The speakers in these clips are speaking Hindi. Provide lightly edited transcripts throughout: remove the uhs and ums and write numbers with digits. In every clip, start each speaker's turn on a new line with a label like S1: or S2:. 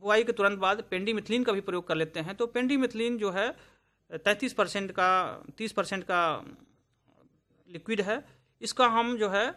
S1: बुआई के तुरंत बाद पेंडीमिथलिन का भी प्रयोग कर लेते हैं। तो पेंडीमिथलिन जो है 30% का लिक्विड है। इसका हम जो है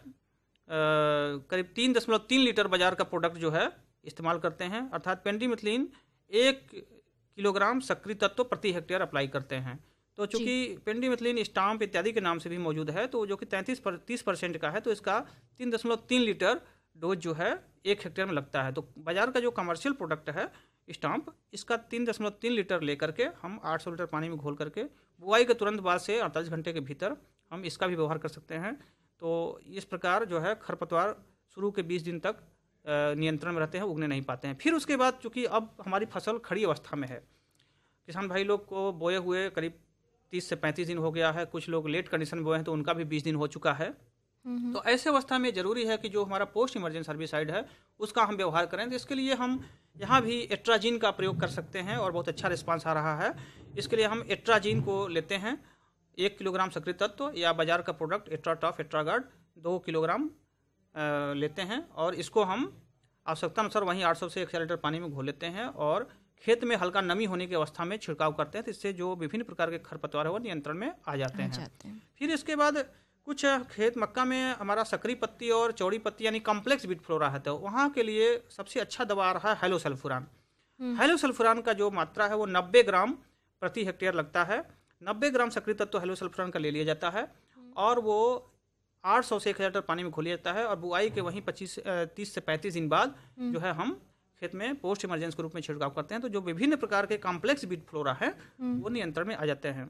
S1: करीब 3.3 लीटर बाजार का प्रोडक्ट जो है इस्तेमाल करते हैं, अर्थात पेंडीमिथलिन 1 किलोग्राम सक्रिय तत्व प्रति हेक्टेयर अप्लाई करते हैं। तो चूंकि पेंडीमिथलिन स्टाम्प इत्यादि के नाम से भी मौजूद है, तो जो कि 30% का है, तो इसका 3.3 लीटर डोज जो है 1 हेक्टेयर में लगता है। तो बाजार का जो कमर्शियल प्रोडक्ट है स्टाम्प, इसका 3.3 लीटर लेकर के हम 800 लीटर पानी में घोल करके बुआई के तुरंत बाद से 48 घंटे के भीतर हम इसका भी व्यवहार कर सकते हैं। तो इस प्रकार जो है खरपतवार शुरू के 20 दिन तक नियंत्रण में रहते हैं, उगने नहीं पाते हैं। फिर उसके बाद चूंकि अब हमारी फसल खड़ी अवस्था में है, किसान भाई लोग को बोए हुए करीब 30 से 35 दिन हो गया है, कुछ लोग लेट कंडीशन में बोए हैं तो उनका भी 20 दिन हो चुका है। तो ऐसे अवस्था में जरूरी है कि जो हमारा पोस्ट इमरजेंसी हर्बिसाइड है उसका हम व्यवहार करें। तो इसके लिए हम यहाँ भी एट्राजीन का प्रयोग कर सकते हैं और बहुत अच्छा रिस्पांस आ रहा है। इसके लिए हम एट्राजीन को लेते हैं 1 किलोग्राम सक्रिय तत्व या बाजार का प्रोडक्ट एट्राटॉफ एट्रागार्ड 2 किलोग्राम लेते हैं और इसको हम आवश्यकता अनुसार वहीं 800 से 1000 लीटर पानी में घोल लेते हैं और खेत में हल्का नमी होने की अवस्था में छिड़काव करते हैं। तो इससे जो विभिन्न प्रकार के खरपतवार है वो नियंत्रण में आ जाते हैं। फिर इसके बाद कुछ खेत मक्का में हमारा सकरी पत्ती और चौड़ी पत्ती यानी कॉम्प्लेक्स बीट फ्लोरा है, तो वहाँ के लिए सबसे अच्छा दवा आ रहा है हेलोसल्फुरान। हेलोसल्फुरान का जो मात्रा है वो 90 ग्राम प्रति हेक्टेयर लगता है। 90 ग्राम सक्रिय तत्व हेलोसल्फुरान का ले लिया जाता है और वो 800 से 1000 लीटर पानी में घोल लिया जाता है और बुआई के वहीं 30 से 35 दिन बाद जो है हम खेत में पोस्ट इमरजेंसी के रूप में छिड़काव करते हैं। तो जो विभिन्न प्रकार के कॉम्प्लेक्स बीट फ्लोरा है वो नियंत्रण में आ जाते हैं।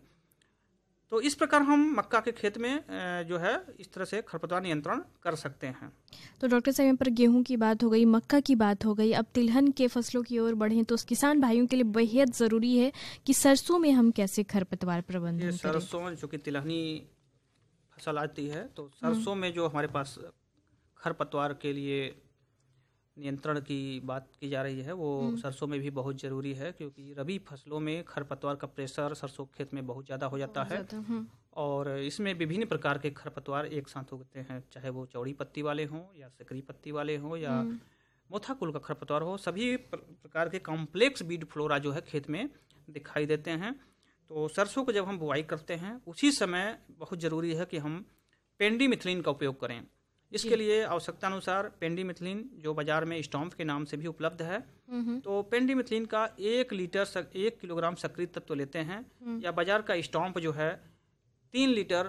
S1: तो इस प्रकार हम मक्का के खेत में जो है इस तरह से खरपतवार नियंत्रण कर सकते हैं।
S2: तो डॉक्टर साहब, यहाँ पर गेहूं की बात हो गई, मक्का की बात हो गई, अब तिलहन के फसलों की ओर बढ़ें तो किसान भाइयों के लिए बेहद ज़रूरी है कि सरसों में हम कैसे खरपतवार प्रबंधन करें।
S1: सरसों जो कि तिलहनी फसल आती है, तो सरसों में जो हमारे पास खरपतवार के लिए नियंत्रण की बात की जा रही है वो सरसों में भी बहुत ज़रूरी है, क्योंकि रबी फसलों में खरपतवार का प्रेशर सरसों खेत में बहुत ज़्यादा हो जाता है और इसमें विभिन्न प्रकार के खरपतवार एक साथ उगते हैं, चाहे वो चौड़ी पत्ती वाले हों या सकरी पत्ती वाले हों या मोथा कुल का खरपतवार हो। सभी प्रकार के कॉम्प्लेक्स बीट फ्लोरा जो है खेत में दिखाई देते हैं। तो सरसों को जब हम बुआई करते हैं उसी समय बहुत ज़रूरी है कि हम पेंडीमिथलिन का उपयोग करें। इसके लिए आवश्यकता अनुसार पेंडीमिथलिन जो बाजार में स्टॉम्प के नाम से भी उपलब्ध है, तो पेंडीमिथलिन का 1 किलोग्राम सक्रिय तत्व लेते हैं या बाजार का स्टॉम्प जो है 3 लीटर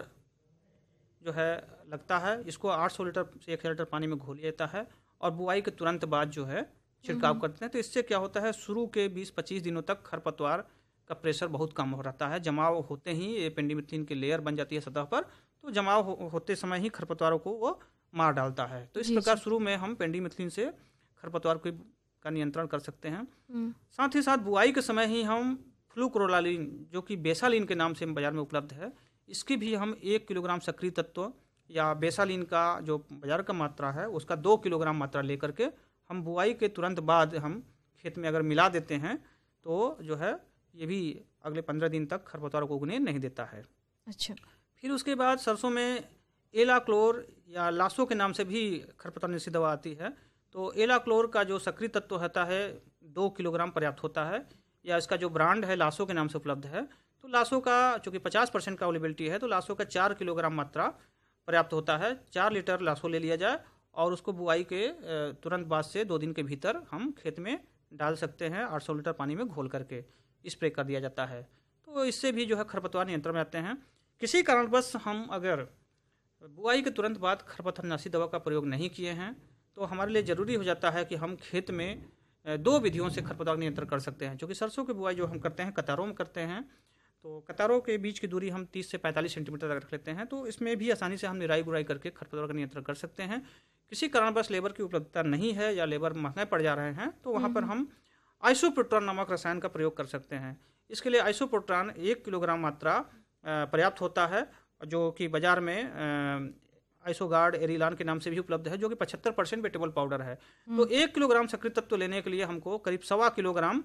S1: जो है लगता है। इसको 800 लीटर से 1000 लीटर पानी में घोल लिया जाता है और बुआई के तुरंत बाद जो है छिड़काव करते हैं। तो इससे क्या होता है, शुरू के 20-25 दिनों तक खरपतवार का प्रेशर बहुत कम हो रहता है। जमाव होते ही ये पेंडीमिथलिन की लेयर बन जाती है सतह पर, तो जमाव होते समय ही खरपतवारों को वो मार डालता है। तो इस प्रकार शुरू में हम पेंडीमिथलिन से खरपतवार का नियंत्रण कर सकते हैं। साथ ही साथ बुआई के समय ही हम फ्लूक्रोलालिन जो कि बेसालिन के नाम से बाजार में उपलब्ध है, इसकी भी हम 1 किलोग्राम सक्रिय तत्व या बेसालिन का जो बाजार का मात्रा है उसका 2 किलोग्राम मात्रा लेकर के हम बुआई के तुरंत बाद हम खेत में अगर मिला देते हैं तो जो है ये भी अगले 15 दिन तक खरपतवार को उगने नहीं देता है।
S2: अच्छा।
S1: फिर उसके बाद सरसों में एलाक्लोर या लासो के नाम से भी खरपतवार निषेध दवा आती है। तो एलाक्लोर का जो सक्रिय तत्व होता है 2 किलोग्राम पर्याप्त होता है, या इसका जो ब्रांड है लासो के नाम से उपलब्ध है। तो लासो का चूँकि 50% का अवेलेबिलिटी है, तो लासो का 4 किलोग्राम मात्रा पर्याप्त होता है। 4 लीटर लासो ले लिया जाए और उसको बुआई के तुरंत बाद से 2 दिन के भीतर हम खेत में डाल सकते हैं। 800 लीटर पानी में घोल करके स्प्रे कर दिया जाता है। तो इससे भी जो है खरपतवार नियंत्रण में आते हैं। किसी कारणवश हम अगर बुआई के तुरंत बाद खरपतवारनाशी दवा का प्रयोग नहीं किए हैं तो हमारे लिए ज़रूरी हो जाता है कि हम खेत में 2 विधियों से खरपतवार नियंत्रण कर सकते हैं। क्योंकि सरसों की बुआई जो हम करते हैं कतारों में करते हैं, तो कतारों के बीच की दूरी हम 30 से 45 सेंटीमीटर तक रख लेते हैं। तो इसमें भी आसानी से हम निराई गुड़ाई करके खरपतवार का नियंत्रण कर सकते हैं। किसी कारणवश लेबर की उपलब्धता नहीं है या लेबर महंगे पड़ जा रहे हैं तो वहाँ पर हम आइसोप्रोट्रॉन नामक रसायन का प्रयोग कर सकते हैं। इसके लिए आइसोप्रोट्रॉन 1 किलोग्राम मात्रा पर्याप्त होता है, जो कि बाजार में आइसोगार्ड एरिलान के नाम से भी उपलब्ध है, जो कि 75% वेटेबल पाउडर है। तो 1 किलोग्राम सक्रिय तत्व लेने के लिए हमको करीब 1.25 किलोग्राम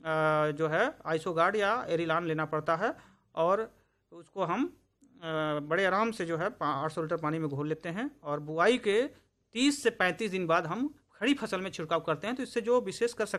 S1: जो है आइसोगार्ड या एरिलान लेना पड़ता है और उसको हम बड़े आराम से जो है 800 लीटर पानी में घोल लेते हैं और बुआई के 30 से 35 दिन बाद हम खड़ी फसल में छिड़काव करते हैं। तो इससे जो विशेष कर